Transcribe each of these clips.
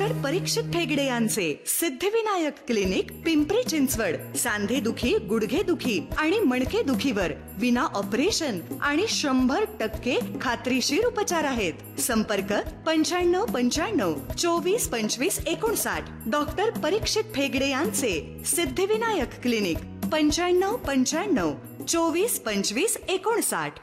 Doctor परीक्षित ठेगडे यांचे Siddhivinayak clinic, Pimpri Chinchwad. सांधे दुखी, गुडघे दुखी आणि मणके दुखीवर विना ऑपरेशन आणि 100% खात्रीशीर उपचार आहेत. संपर्क 9595 24 25 59. डॉक्टर परीक्षित ठेगडे यांचे सिद्धिविनायक क्लिनिक, 9595 24 25 59.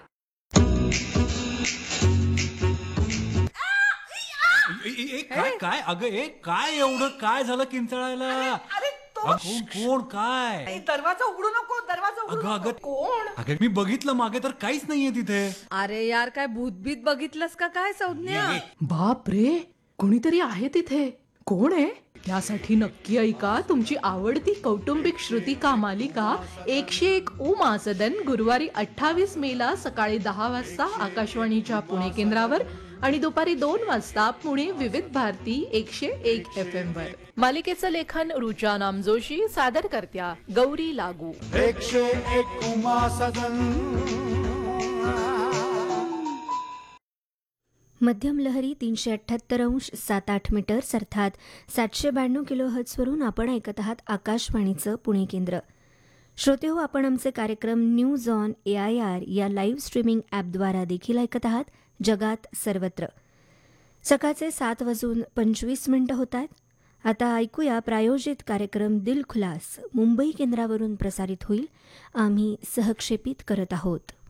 काय अगं काय एवढं काय झालं किंचाळायला? कोण काय? दरवाजा उघडू नको, दरवाजा उघडू नको. कोण? अगं मी बघितलं मागे तर काहीच नाहीये तिथे. अरे यार, काय भूतबीत बघितलंस का काय संज्ञा? बाप रे, कोणीतरी आहे तिथे. कोण आहे? त्यासाठी नक्की ऐका तुमची आवडती कौटुंबिक श्रुतिका मालिका 101 उमा सदन गुरुवारी 28 मेला सकाळी 10 वाजता आकाशवाणीच्या पुणे केंद्रावर आणि दुपारी 2 वाजता पुणे विविध भारती 101 FM वर. मालिकेचं लेखन रुचा नामजोशी, सादर करत्या गौरी लागू. 101 उमा सदन. मध्यम लहरी 378.7 मीटर्स अर्थात 792 किलोहर्ट्झवरून आपण ऐकत आहात आकाशवाणीचं पुणे केंद्र. श्रोते हो, आपण आमचे कार्यक्रम न्यूज ऑन AIR या लाईव्ह स्ट्रीमिंग ॲपद्वारा देखील ऐकत आहात जगात सर्वत्र. सकाळचे 7:25 होत आहेत. आता ऐकूया प्रायोजित कार्यक्रम दिल खुलास मुंबई केंद्रावरून प्रसारित होईल. आम्ही सहक्षेपित करत आहोत.